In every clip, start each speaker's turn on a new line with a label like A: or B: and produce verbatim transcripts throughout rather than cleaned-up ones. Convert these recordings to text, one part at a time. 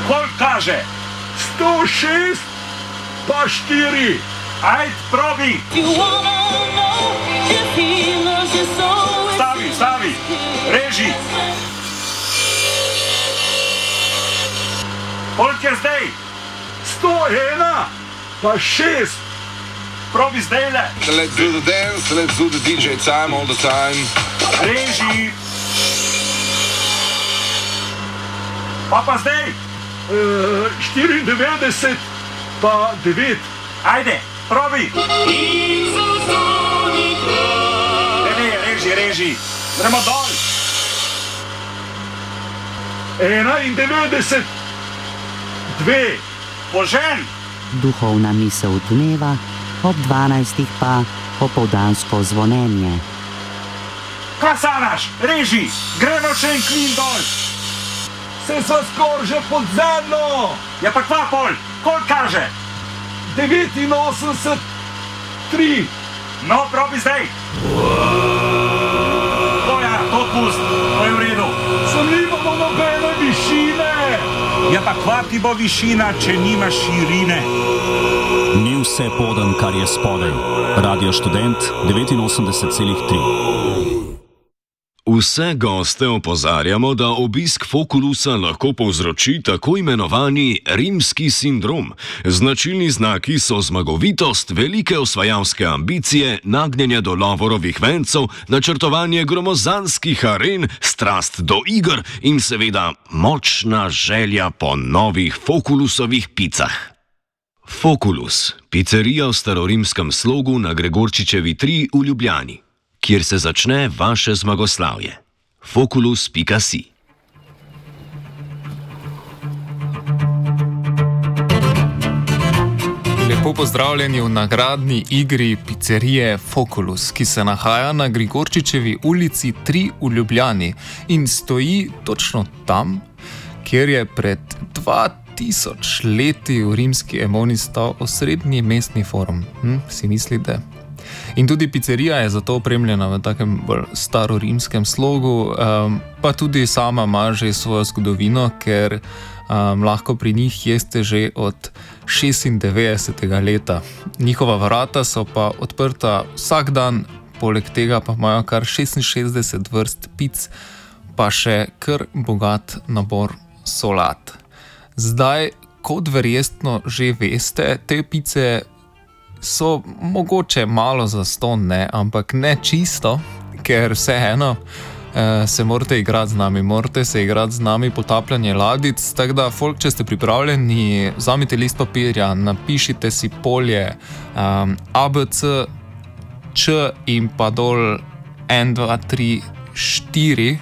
A: Koliko kaže?
B: sto šest pa štiri.
A: Ajde, probi. Stavi, stavi. Reži. Koliko je zdaj?
B: sto ena pa šest.
A: Probi zdaj le.
C: Let's do the dance, let's do the D J time all the time.
A: Reži. Pa pa zdaj?
B: Uh, štiriindevetdeset pa devet.
A: Ajde, probi. Ne, ne, reži, reži. Gremo dol.
B: enaindevetdeset dve.
A: Požen.
D: Duhovna misel dneva, ob dvanajstih pa popoldansko zvonjenje.
B: Kaj sanaš?
A: Reži, gremo še en klin dol.
B: Se sva skoraj že pod zemljo.
A: Ja pa kva pol, koliko kaže?
B: devetinosemdeset tri.
A: No, probi zdaj. To ja, to pust, to je v redu.
B: Sem nimamo nobene višine.
A: Ja pa kva ti bo višina, če nima širine?
E: Ni vse poden, kar je spodaj. Radio Študent devetinosemdeset celih tri.
F: Vse goste opozarjamo, da obisk Fokulusa lahko povzroči tako imenovani rimski sindrom. Značilni znaki so zmagovitost, velike osvajalske ambicije, nagnjenje do lovorovih vencev, načrtovanje gromozanskih aren, strast do iger in seveda močna želja po novih Fokulusovih picah. Fokulus, pizzerija v starorimskem slogu na Gregorčičevi tri v Ljubljani, kjer se začne vaše zmagoslavje. Fokulus pika si.
G: Lepo pozdravljeni v nagradni igri pizzerije Fokulus, ki se nahaja na Gregorčičevi ulici tri v Ljubljani in stoji točno tam, kjer je pred dva tisoč leti v rimski Emoni stal osrednji mestni forum. Hm, si mislite? In tudi pizzerija je zato opremljena v takem bolj starorimskem slogu, um, pa tudi sama ima že svojo zgodovino, ker um, lahko pri njih jeste že od šestindevetdesetega leta. Njihova vrata so pa odprta vsak dan, poleg tega pa imajo kar šestinšestdeset vrst pic, pa še kar bogat nabor solat. Zdaj, kot verjetno že veste, te pice so mogoče malo zastonj, ne, ampak ne čisto, ker vseeno eh, se morate igrati z nami, morate se igrati z nami potapljanje ladic, tako da, folk, če ste pripravljeni, vzamite list papirja, napišite si polje um, A, B, C, Č in pa dol en, dva, tri, štiri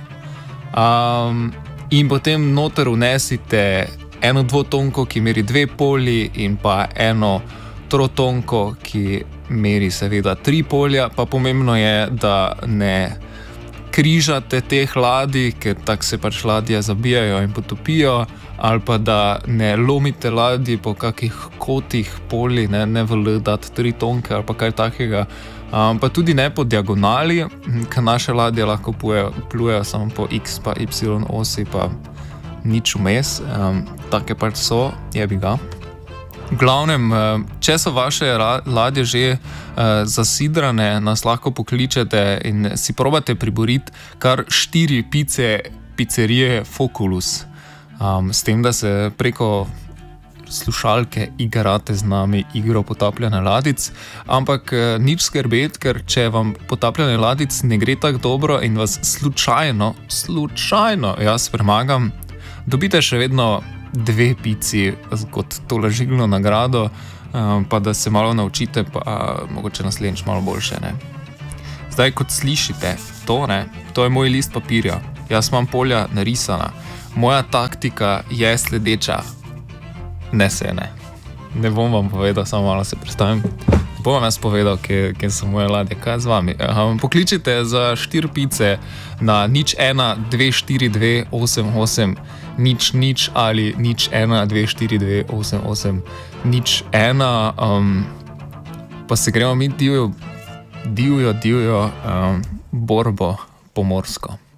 G: um, in potem noter vnesite eno dvotonko, ki meri dve polji in pa eno trotonko, ki meri seveda tri polja, pa pomembno je, da ne križate teh ladij, ker tako se pač ladje zabijajo in potopijo, ali pa da ne lomite ladji po kakih kotih polji, ne, ne v dati tri tonke ali pa kaj takega, um, pa tudi ne po diagonali, ker naše ladje lahko plujejo, plujejo samo po X pa Y osi, pa nič vmes, um, take pač so, jebi ga. V glavnem, če so vaše ladje že uh, zasidrane, nas lahko pokličete in si probate priboriti kar štiri pice pizzerije Fokulus. Um, s tem, da se preko slušalke igrate z nami igro potapljanja ladic, ampak uh, nič skrbeti, ker če vam potapljanje ladic ne gre tako dobro in vas slučajno, slučajno jaz premagam, dobite še vedno dve pici kot tolažilno nagrado, pa da se malo naučite, pa mogoče naslednjič malo boljše, ne. Zdaj, kot slišite, to, ne, to je moj list papirja. Jaz imam polja narisana. Moja taktika je sledeča. Ne se, ne. Ne bom vam povedal, samo malo se predstavim. Bom vam jaz povedal, kje, kje so moje ladje, kaj z vami. Um, pokličite za štiri pice na nič ena dve štiri dve osem osem nič nič ali nič ena dve štiri dve osem osem nič ena, um, pa se gremo mi divjo, divjo, divjo um, borbo pomorsko.